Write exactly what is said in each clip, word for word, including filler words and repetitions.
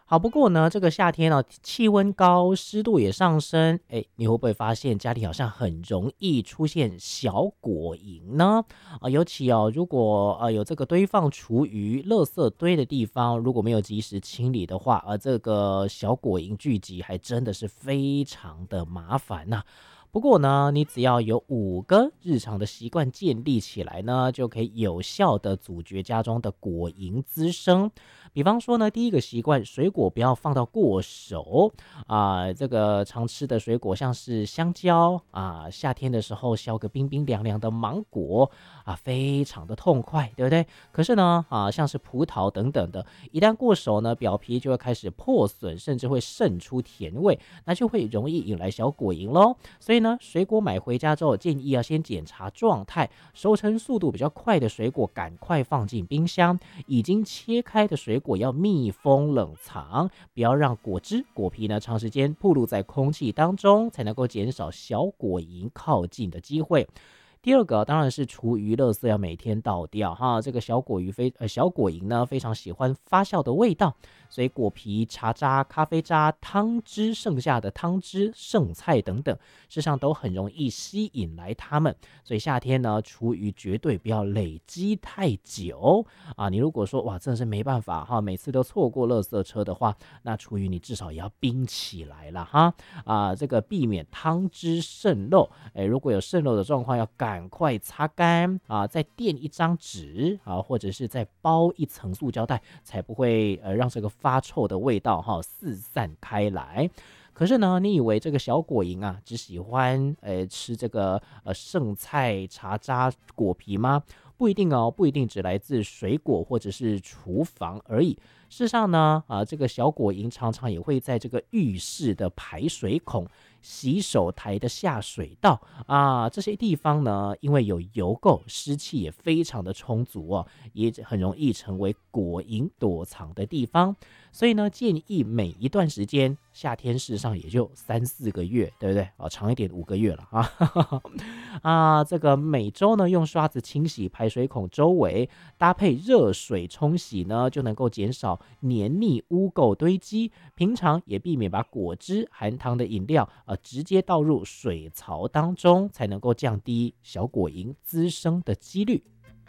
好，不过呢，这个夏天呢、气温高，湿度也上升，哎，你会不会发现家里好像很容易出现小果蝇呢？啊、尤其哦，如果呃有这个堆放厨余、垃圾堆的地方，如果没有及时清理的话，呃，这个小果蝇聚集还真的是非常的麻烦呐、不过呢，你只要有五个日常的习惯建立起来呢，就可以有效的阻绝家中的果蝇滋生。比方说呢，第一个习惯，水果不要放到过熟啊、这个常吃的水果像是香蕉啊，夏天的时候削个冰冰凉凉的芒果啊，非常的痛快，对不对？可是呢，啊，像是葡萄等等的，一旦过熟呢，表皮就会开始破损，甚至会渗出甜味，那就会容易引来小果蝇喽。所以呢，水果买回家之后，建议要先检查状态，熟成速度比较快的水果赶快放进冰箱，已经切开的水果要密封冷藏，不要让果汁、果皮呢长时间暴露在空气当中，才能够减少小果蝇靠近的机会。第二个当然是厨余垃圾要每天倒掉哈，这个小果鱼非呃小果蝇呢非常喜欢发酵的味道，所以果皮、茶渣、咖啡渣、汤汁剩下的汤汁、剩菜等等，事实上都很容易吸引来它们。所以夏天呢，厨余绝对不要累积太久啊！你如果说哇真的是没办法哈，每次都错过垃圾车的话，那厨余你至少也要冰起来了哈啊，这个避免汤汁渗漏。哎，如果有渗漏的状况，要赶快擦干啊，再垫一张纸啊，或者是再包一层塑胶袋，才不会呃让这个发臭的味道哈四散开来。可是呢，你以为这个小果蝇啊，只喜欢呃吃这个呃剩菜、茶渣、果皮吗？不一定哦，不一定只来自水果或者是厨房而已。事实上呢，啊，这个小果蝇常常也会在这个浴室的排水孔、洗手台的下水道啊这些地方呢，因为有油垢，湿气也非常的充足哦，也很容易成为果蝇躲藏的地方。所以呢，建议每一段时间，夏天事实上也就三四个月，对不对？啊，长一点五个月了啊。啊，这个每周呢用刷子清洗排水孔周围，搭配热水冲洗呢，就能够减少黏腻污垢堆积。平常也避免把果汁、含糖的饮料呃直接倒入水槽当中，才能够降低小果蝇滋生的几率。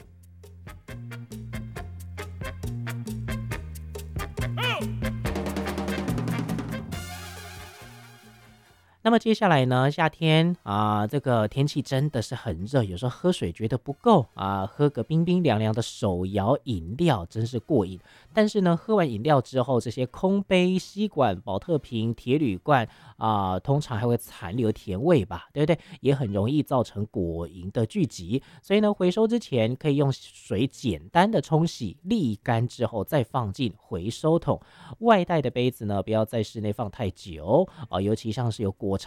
那么接下来呢，夏天啊，这个天气真的是很热，有时候喝水觉得不够啊，喝个冰冰凉凉的手摇饮料真是过瘾。但是呢，喝完饮料之后，这些空杯、吸管、保特瓶、铁铝罐啊，通常还会残留甜味吧，对不对？也很容易造成果蝇的聚集。所以呢，回收之前可以用水简单的冲洗，沥干之后再放进回收桶。外带的杯子呢，不要在室内放太久啊，尤其像是有果